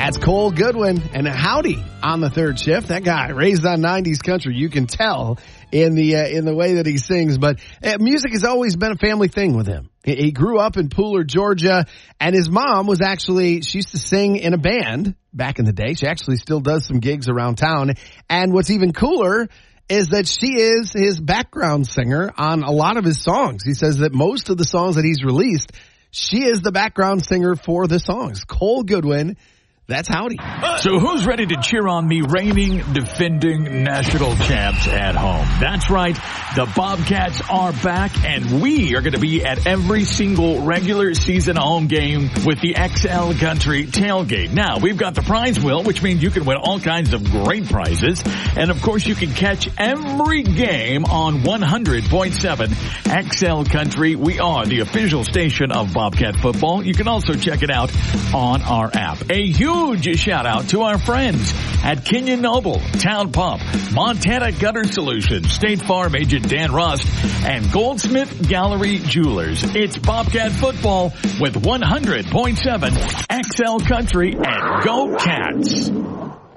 That's Cole Goodwin and Howdy on the third shift. That guy raised on 90s country. You can tell in the way that he sings, but music has always been a family thing with him. He grew up in Pooler, Georgia, and his mom she used to sing in a band back in the day. She actually still does some gigs around town. And what's even cooler is that she is his background singer on a lot of his songs. He says that most of the songs that he's released, she is the background singer for the songs. Cole Goodwin. That's Howdy. So who's ready to cheer on the reigning, defending national champs at home? That's right. The Bobcats are back, and we are going to be at every single regular season home game with the XL Country tailgate. Now, we've got the prize wheel, which means you can win all kinds of great prizes. And, of course, you can catch every game on 100.7 XL Country. We are the official station of Bobcat football. You can also check it out on our app. A huge shout out to our friends at Kenyon Noble, Town Pump, Montana Gutter Solutions, State Farm agent Dan Rust, and Goldsmith Gallery Jewelers. It's Bobcat football with 100.7 XL Country, and go Cats!